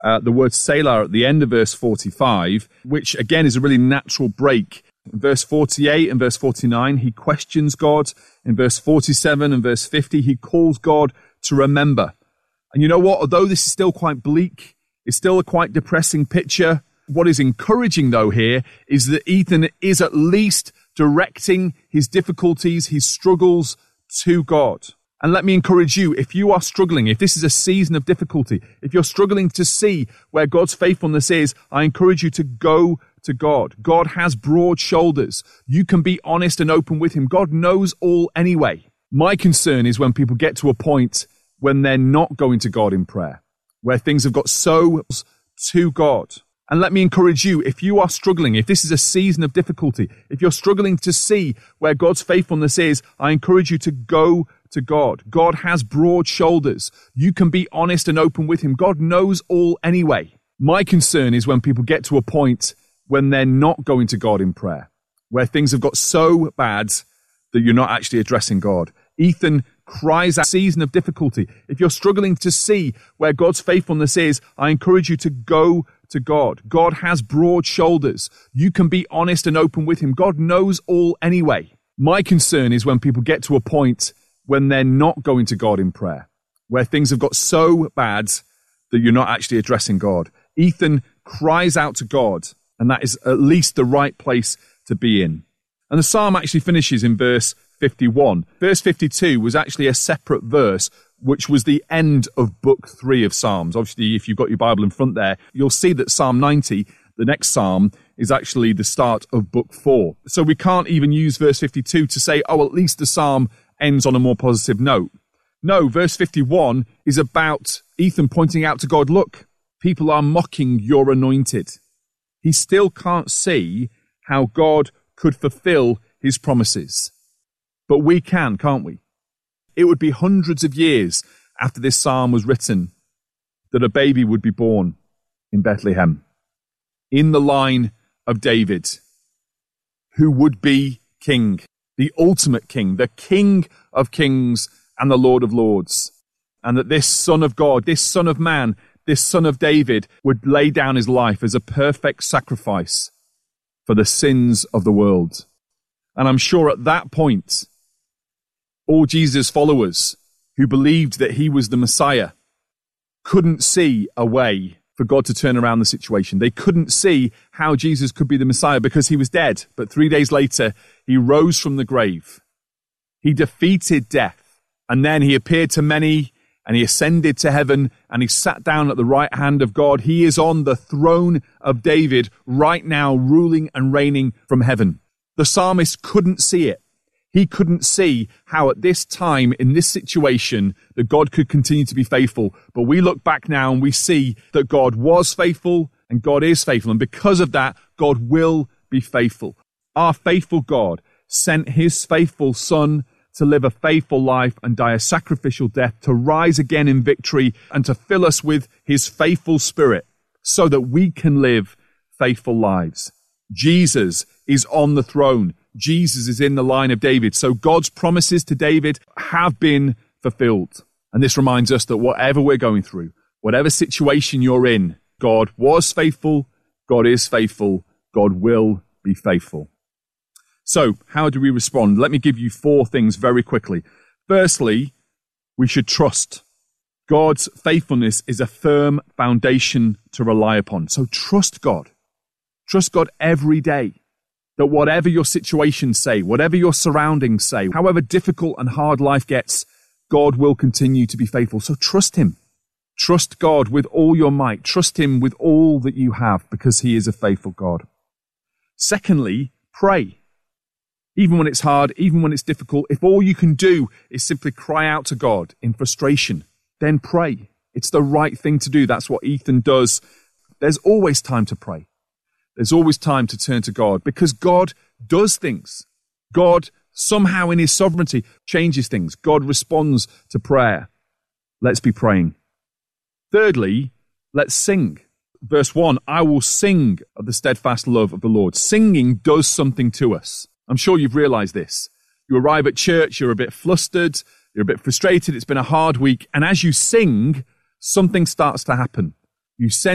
the word Selah at the end of verse 45, which again is a really natural break. In verse 48 and verse 49, he questions God. In verse 47 and verse 50, he calls God to remember. And you know what? Although this is still quite bleak, it's still a quite depressing picture. What is encouraging, though, here is that Ethan is at least directing his difficulties, his struggles to God. And let me encourage you, if you are struggling, if this is a season of difficulty, if you're struggling to see where God's faithfulness is, I encourage you to go to God. God has broad shoulders. You can be honest and open with him. God knows all anyway. My concern is when people get to a point when they're not going to God in prayer, where things have got so to God. And let me encourage you, if you are struggling, if this is a season of difficulty, if you're struggling to see where God's faithfulness is, I encourage you to go to God. God has broad shoulders. You can be honest and open with him. God knows all anyway. My concern is when people get to a point when they're not going to God in prayer, where things have got so bad that you're not actually addressing God. Ethan cries out, season of difficulty. If you're struggling to see where God's faithfulness is, I encourage you to go to God. God has broad shoulders. You can be honest and open with him. God knows all anyway. My concern is when people get to a point when they're not going to God in prayer, where things have got so bad that you're not actually addressing God. Ethan cries out to God, and that is at least the right place to be in. And the psalm actually finishes in verse 51. Verse 52 was actually a separate verse, which was the end of book 3 of Psalms. Obviously, if you've got your Bible in front there, you'll see that Psalm 90, the next psalm, is actually the start of book 4. So we can't even use verse 52 to say, oh, at least the psalm ends on a more positive note. No, verse 51 is about Ethan pointing out to God, look, people are mocking your anointed. He still can't see how God could fulfill his promises. But we can, can't we? It would be hundreds of years after this psalm was written that a baby would be born in Bethlehem, in the line of David, who would be king, the ultimate king, the King of kings and the Lord of lords. And that this Son of God, this Son of man, this Son of David would lay down his life as a perfect sacrifice for the sins of the world. And I'm sure at that point, all Jesus' followers who believed that he was the Messiah couldn't see a way for God to turn around the situation. They couldn't see how Jesus could be the Messiah because he was dead. But 3 days later, he rose from the grave. He defeated death. And then he appeared to many and he ascended to heaven and he sat down at the right hand of God. He is on the throne of David right now, ruling and reigning from heaven. The psalmist couldn't see it. He couldn't see how at this time, in this situation, that God could continue to be faithful. But we look back now and we see that God was faithful and God is faithful. And because of that, God will be faithful. Our faithful God sent his faithful Son to live a faithful life and die a sacrificial death, to rise again in victory and to fill us with his faithful Spirit so that we can live faithful lives. Jesus is on the throne. Jesus is in the line of David. So God's promises to David have been fulfilled. And this reminds us that whatever we're going through, whatever situation you're in, God was faithful, God is faithful, God will be faithful. So how do we respond? Let me give you 4 things very quickly. Firstly, we should trust. God's faithfulness is a firm foundation to rely upon. So trust God. Trust God every day. That whatever your situations say, whatever your surroundings say, however difficult and hard life gets, God will continue to be faithful. So trust him. Trust God with all your might. Trust him with all that you have because he is a faithful God. Secondly, pray. Even when it's hard, even when it's difficult, if all you can do is simply cry out to God in frustration, then pray. It's the right thing to do. That's what Ethan does. There's always time to pray. There's always time to turn to God because God does things. God somehow in his sovereignty changes things. God responds to prayer. Let's be praying. Thirdly, let's sing. Verse 1, I will sing of the steadfast love of the Lord. Singing does something to us. I'm sure you've realized this. You arrive at church, you're a bit flustered, you're a bit frustrated, it's been a hard week, and as you sing, something starts to happen. You sense